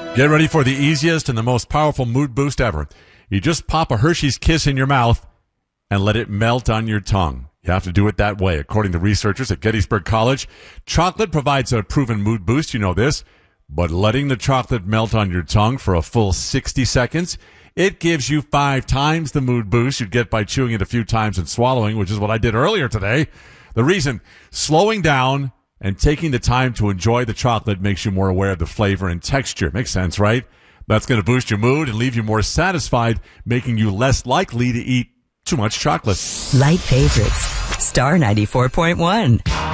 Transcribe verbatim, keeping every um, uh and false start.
Get ready for the easiest and the most powerful mood boost ever. You just pop a Hershey's Kiss in your mouth and let it melt on your tongue. You have to do it that way. According to researchers at Gettysburg College, chocolate provides a proven mood boost. You know this. But letting the chocolate melt on your tongue for a full sixty seconds, it gives you five times the mood boost you'd get by chewing it a few times and swallowing, which is what I did earlier today. The reason, slowing down and taking the time to enjoy the chocolate makes you more aware of the flavor and texture. Makes sense, right? That's going to boost your mood and leave you more satisfied, making you less likely to eat too much chocolate. Light favorites. Star ninety-four point one.